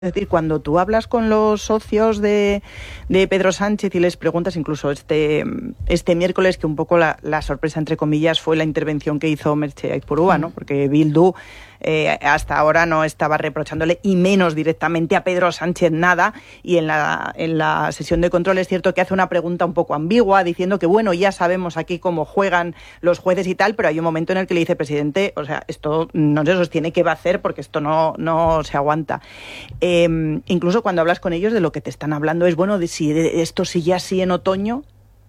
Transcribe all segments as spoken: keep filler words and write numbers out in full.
Es decir, cuando tú hablas con los socios de, de Pedro Sánchez y les preguntas, incluso este este miércoles, que un poco la, la sorpresa, entre comillas, fue la intervención que hizo Merche Aizpurúa, ¿no? Porque Bildu eh, hasta ahora no estaba reprochándole, y menos directamente a Pedro Sánchez, nada, y en la, en la sesión de control es cierto que hace una pregunta un poco ambigua, diciendo que, bueno, ya sabemos aquí cómo juegan los jueces y tal, pero hay un momento en el que le dice, presidente, o sea, esto no se sostiene, ¿qué va a hacer? Porque esto no, no se aguanta. Eh, incluso cuando hablas con ellos, de lo que te están hablando es, bueno, de si de esto sigue así en otoño.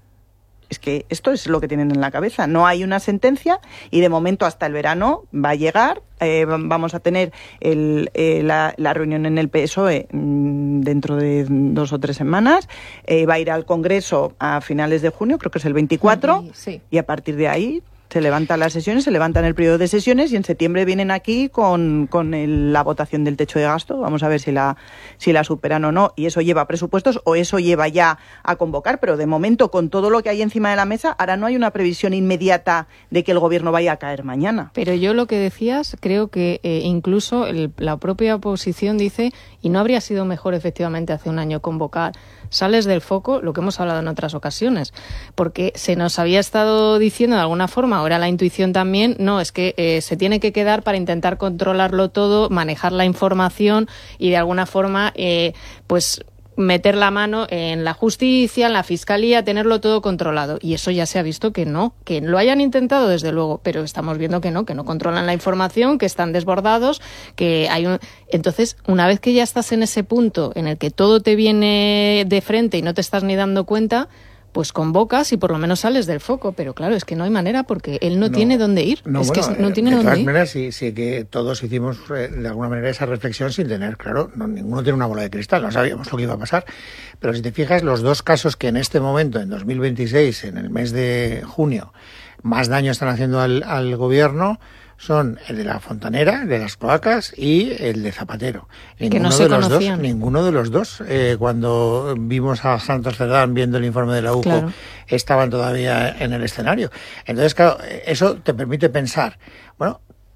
Es que esto es lo que tienen en la cabeza. No hay una sentencia y de momento hasta el verano va a llegar. Eh, vamos a tener el, eh, la, la reunión en el P S O E mmm, dentro de dos o tres semanas. Eh, va a ir al Congreso a finales de junio, creo que es el veinticuatro. Sí. Y a partir de ahí se levantan las sesiones, se levantan el periodo de sesiones y en septiembre vienen aquí con, con el, la votación del techo de gasto. Vamos a ver si la, si la superan o no. Y eso lleva presupuestos o eso lleva ya a convocar. Pero de momento, con todo lo que hay encima de la mesa, ahora no hay una previsión inmediata de que el gobierno vaya a caer mañana. Pero yo lo que decías, creo que eh, incluso el, la propia oposición dice, y no habría sido mejor efectivamente hace un año convocar, sales del foco, lo que hemos hablado en otras ocasiones, porque se nos había estado diciendo de alguna forma, ahora la intuición también, no, es que eh, se tiene que quedar para intentar controlarlo todo, manejar la información y de alguna forma, eh, pues meter la mano en la justicia, en la fiscalía, tenerlo todo controlado. Y eso ya se ha visto que no, que lo hayan intentado desde luego, pero estamos viendo que no, que no controlan la información, que están desbordados, que hay un... Entonces, una vez que ya estás en ese punto en el que todo te viene de frente y no te estás ni dando cuenta, pues convocas y por lo menos sales del foco, pero claro, es que no hay manera porque él no, no tiene dónde ir. No, es bueno, que no tiene de dónde todas ir. maneras, sí, sí que todos hicimos eh, de alguna manera esa reflexión sin tener, claro, no, ninguno tiene una bola de cristal, no sabíamos lo que iba a pasar, pero si te fijas, los dos casos que en este momento, en dos mil veintiséis, en el mes de junio, más daño están haciendo al, al gobierno, son el de la Fontanera, el de las cloacas y el de Zapatero. Ninguno que no se de los conocían. dos, ninguno de los dos, eh, cuando vimos a Santos Cerdán viendo el informe de la U J O, claro, estaban todavía en el escenario. Entonces, claro, eso te permite pensar, bueno,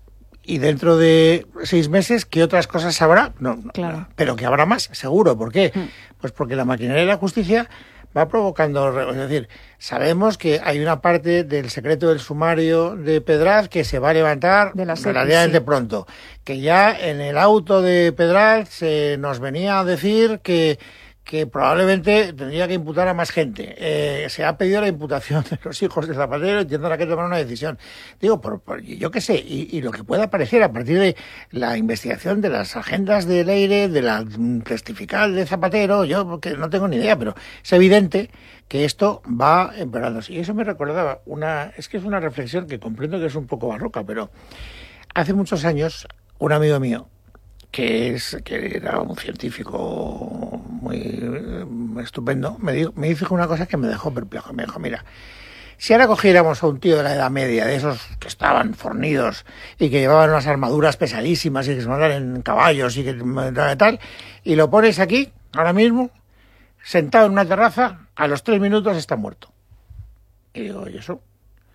y dentro de seis meses, ¿qué otras cosas habrá? No, claro. no, pero que habrá más, seguro. ¿Por qué? Mm. Pues porque la maquinaria de la justicia va provocando, es decir, sabemos que hay una parte del secreto del sumario de Pedraz que se va a levantar relativamente sí. pronto, que ya en el auto de Pedraz se nos venía a decir que que probablemente tendría que imputar a más gente. Eh, se ha pedido la imputación de los hijos de Zapatero y tendrá que tomar una decisión. Digo, por, por, yo qué sé, y, y lo que pueda aparecer a partir de la investigación de las agendas de Leire, de la testifical de Zapatero, yo porque no tengo ni idea, pero es evidente que esto va empeorando. Y eso me recordaba una, es que es una reflexión que comprendo que es un poco barroca, pero hace muchos años un amigo mío, que es que era un científico muy estupendo, me dijo, me dijo una cosa que me dejó perplejo. Me dijo, mira, si ahora cogiéramos a un tío de la Edad Media, de esos que estaban fornidos y que llevaban unas armaduras pesadísimas y que se mandaban en caballos y que tal, y lo pones aquí, ahora mismo, sentado en una terraza, a los tres minutos está muerto. Y digo, ¿y eso?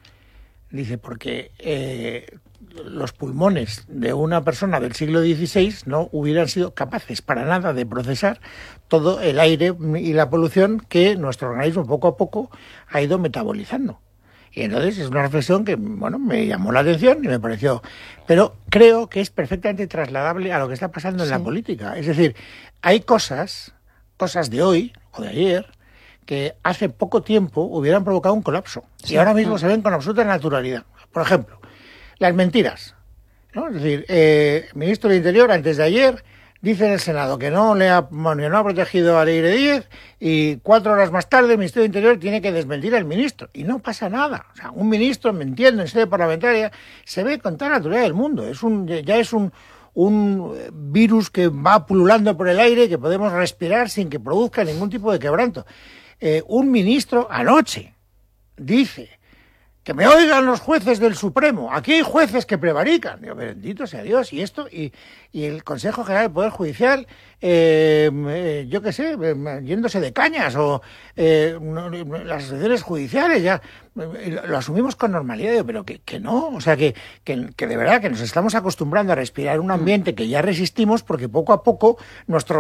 Dice, porque eh, los pulmones de una persona del siglo dieciséis no hubieran sido capaces para nada de procesar todo el aire y la polución que nuestro organismo poco a poco ha ido metabolizando. Y entonces es una reflexión que, bueno, me llamó la atención y me pareció... Pero creo que es perfectamente trasladable a lo que está pasando en sí. la política. Es decir, hay cosas, cosas de hoy o de ayer, que hace poco tiempo hubieran provocado un colapso. Sí, y ahora mismo no. se ven con absoluta naturalidad. Por ejemplo, las mentiras, ¿no? Es decir, eh, el ministro del Interior, antes de ayer, dice en el Senado que no le ha, bueno, no ha protegido a Leire Díez y cuatro horas más tarde el Ministerio del Interior tiene que desmentir al ministro. Y no pasa nada. O sea, un ministro mintiendo en sede parlamentaria se ve con toda la naturalidad del mundo. Es un, ya es un... un virus que va pululando por el aire que podemos respirar sin que produzca ningún tipo de quebranto. Eh, un ministro anoche dice que me oigan los jueces del Supremo, aquí hay jueces que prevarican. Digo, bendito sea Dios, y esto, y, y el Consejo General del Poder Judicial, eh, eh, yo qué sé, eh, yéndose de cañas, o eh, no, las asociaciones judiciales, ya eh, lo asumimos con normalidad. Digo, pero que, que no, o sea, que, que, que de verdad que nos estamos acostumbrando a respirar un ambiente que ya resistimos, porque poco a poco nuestro